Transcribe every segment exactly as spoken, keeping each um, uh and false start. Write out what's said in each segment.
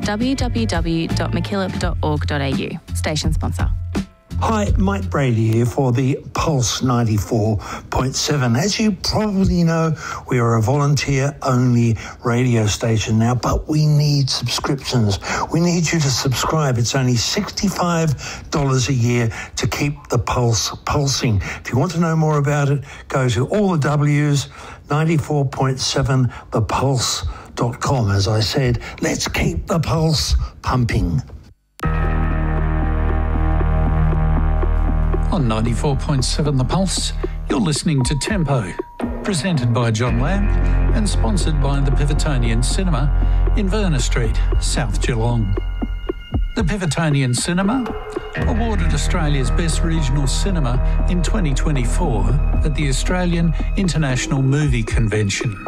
w w w dot mackillop dot org dot a u. Station sponsor. Hi, Mike Brady here for the Pulse ninety-four point seven. As you probably know, we are a volunteer-only radio station now, but we need subscriptions. We need you to subscribe. It's only sixty-five dollars a year to keep the Pulse pulsing. If you want to know more about it, go to all the W's, ninety-four point seven the pulse dot com. As I said, let's keep the pulse pumping. On ninety-four point seven The Pulse, you're listening to Tempo, presented by John Lamb and sponsored by the Pivotonian Cinema in Verna Street, South Geelong. The Pivotonian Cinema, awarded Australia's Best Regional Cinema in twenty twenty-four at the Australian International Movie Convention.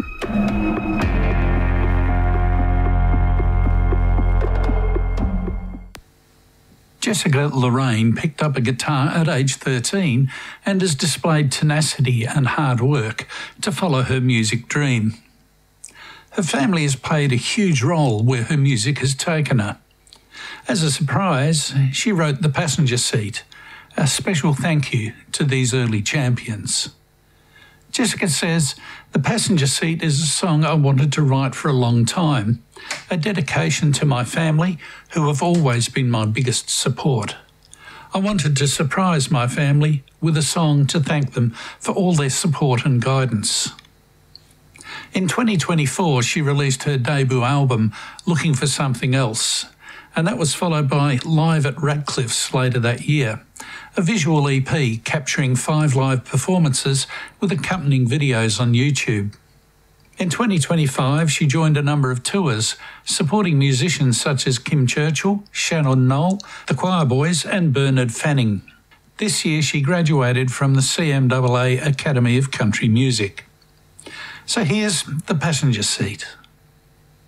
Jessica Lorraine picked up a guitar at age thirteen and has displayed tenacity and hard work to follow her music dream. Her family has played a huge role where her music has taken her. As a surprise, she wrote The Passenger Seat, a special thank you to these early champions. Jessica says, "The Passenger Seat is a song I wanted to write for a long time, a dedication to my family who have always been my biggest support. I wanted to surprise my family with a song to thank them for all their support and guidance." In twenty twenty-four, she released her debut album, Looking for Something Else, and that was followed by Live at Radcliffe's later that year, a visual E P capturing five live performances with accompanying videos on YouTube. In twenty twenty-five, she joined a number of tours, supporting musicians such as Kim Churchill, Shannon Knoll, the Choir Boys and Bernard Fanning. This year she graduated from the C M A A Academy of Country Music. So here's The Passenger Seat.